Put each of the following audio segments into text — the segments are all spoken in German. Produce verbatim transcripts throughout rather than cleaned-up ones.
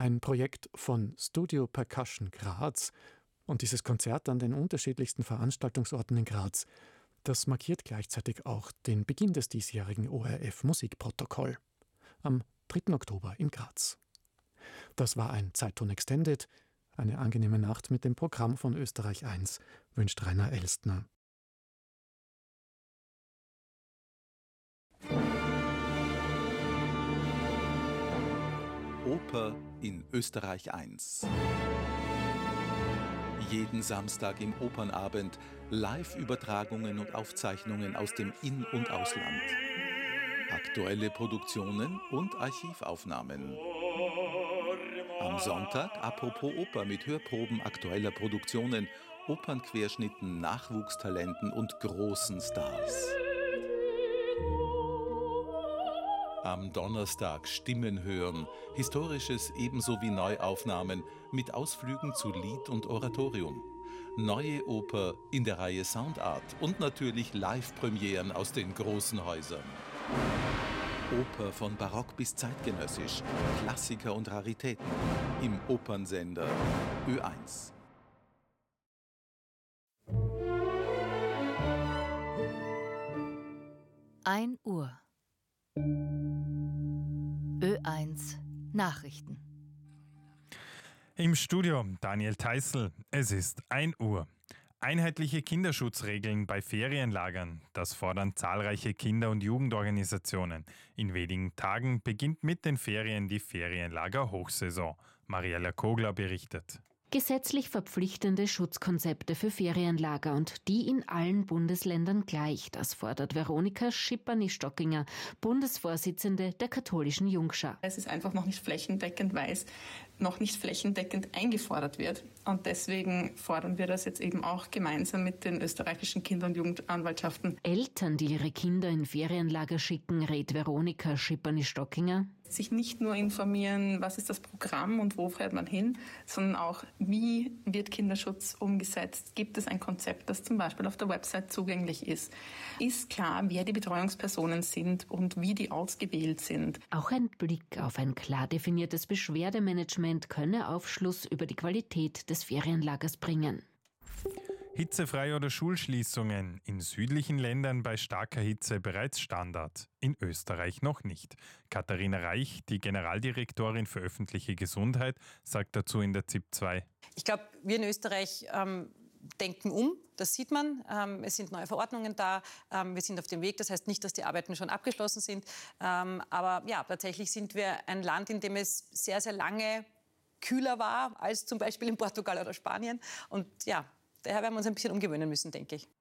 Ein Projekt von Studio Percussion Graz und dieses Konzert an den unterschiedlichsten Veranstaltungsorten in Graz, das markiert gleichzeitig auch den Beginn des diesjährigen O R F-Musikprotokoll am dritten Oktober in Graz. Das war ein Zeitton Extended. Eine angenehme Nacht mit dem Programm von Österreich eins wünscht Rainer Elstner. Oper in Österreich eins. Jeden Samstag im Opernabend Live-Übertragungen und Aufzeichnungen aus dem In- und Ausland. Aktuelle Produktionen und Archivaufnahmen. Am Sonntag Apropos Oper mit Hörproben aktueller Produktionen, Opernquerschnitten, Nachwuchstalenten und großen Stars. Am Donnerstag Stimmen hören, Historisches ebenso wie Neuaufnahmen mit Ausflügen zu Lied und Oratorium. Neue Oper in der Reihe Soundart und natürlich Live-Premieren aus den großen Häusern. Oper von Barock bis zeitgenössisch, Klassiker und Raritäten im Opernsender Ö eins. ein Uhr. Ö eins Nachrichten. Im Studio Daniel Theißl. Es ist ein Uhr. Einheitliche Kinderschutzregeln bei Ferienlagern. Das fordern zahlreiche Kinder- und Jugendorganisationen. In wenigen Tagen beginnt mit den Ferien die Ferienlager-Hochsaison. Mariella Kogler berichtet. Gesetzlich verpflichtende Schutzkonzepte für Ferienlager und die in allen Bundesländern gleich. Das fordert Veronika Schipperny-Stockinger, Bundesvorsitzende der katholischen Jungschar. Es ist einfach noch nicht flächendeckend, weil es noch nicht flächendeckend eingefordert wird. Und deswegen fordern wir das jetzt eben auch gemeinsam mit den österreichischen Kinder- und Jugendanwaltschaften. Eltern, die ihre Kinder in Ferienlager schicken, rät Veronika Schipperny-Stockinger. Sich nicht nur informieren, was ist das Programm und wo fährt man hin, sondern auch, wie wird Kinderschutz umgesetzt? Gibt es ein Konzept, das zum Beispiel auf der Website zugänglich ist? Ist klar, wer die Betreuungspersonen sind und wie die ausgewählt sind? Auch ein Blick auf ein klar definiertes Beschwerdemanagement könne Aufschluss über die Qualität des Ferienlagers bringen. Hitzefrei oder Schulschließungen. In südlichen Ländern bei starker Hitze bereits Standard. In Österreich noch nicht. Katharina Reich, die Generaldirektorin für öffentliche Gesundheit, sagt dazu in der Z I P zwei. Ich glaube, wir in Österreich ähm, denken um. Das sieht man. Ähm, es sind neue Verordnungen da. Ähm, wir sind auf dem Weg. Das heißt nicht, dass die Arbeiten schon abgeschlossen sind. Ähm, aber ja, tatsächlich sind wir ein Land, in dem es sehr, sehr lange kühler war als zum Beispiel in Portugal oder Spanien. Und ja, daher werden wir uns ein bisschen umgewöhnen müssen, denke ich.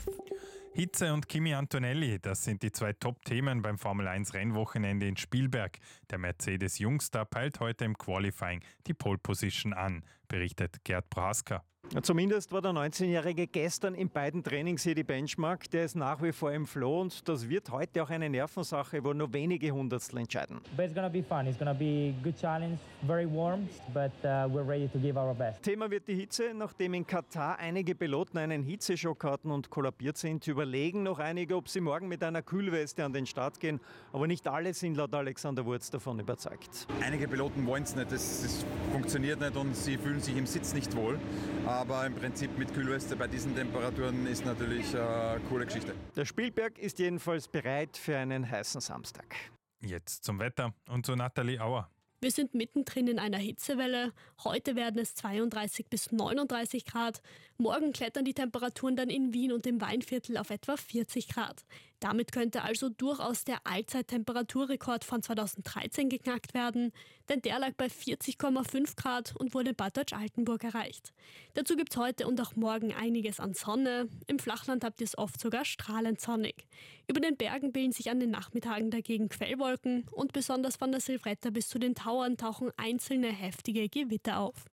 Hitze und Kimi Antonelli, das sind die zwei Top-Themen beim Formel eins Rennwochenende in Spielberg. Der Mercedes-Jungstar peilt heute im Qualifying die Pole-Position an, berichtet Gerd Prohaska. Ja, zumindest war der neunzehnjährige gestern in beiden Trainings hier die Benchmark. Der ist nach wie vor im Flow und das wird heute auch eine Nervensache, wo nur wenige Hundertstel entscheiden. But it's gonna be fun. It's gonna be a good challenge, very warm, but uh, we're ready to give our best. Thema wird die Hitze. Nachdem in Katar einige Piloten einen Hitzeschock hatten und kollabiert sind, überlegen noch einige, ob sie morgen mit einer Kühlweste an den Start gehen. Aber nicht alle sind laut Alexander Wurz davon überzeugt. Einige Piloten wollen es nicht, das, das funktioniert nicht und sie fühlen sich im Sitz nicht wohl. Aber im Prinzip mit Kühlweste bei diesen Temperaturen ist natürlich eine coole Geschichte. Der Spielberg ist jedenfalls bereit für einen heißen Samstag. Jetzt zum Wetter und zu Nathalie Auer. Wir sind mittendrin in einer Hitzewelle. Heute werden es zweiunddreißig bis neununddreißig Grad. Morgen klettern die Temperaturen dann in Wien und im Weinviertel auf etwa vierzig Grad. Damit könnte also durchaus der Allzeittemperaturrekord von zweitausenddreizehn geknackt werden, denn der lag bei vierzig Komma fünf Grad und wurde in Bad Deutsch-Altenburg erreicht. Dazu gibt es heute und auch morgen einiges an Sonne. Im Flachland habt ihr es oft sogar strahlend sonnig. Über den Bergen bilden sich an den Nachmittagen dagegen Quellwolken und besonders von der Silvretta bis zu den Tauern tauchen einzelne heftige Gewitter auf.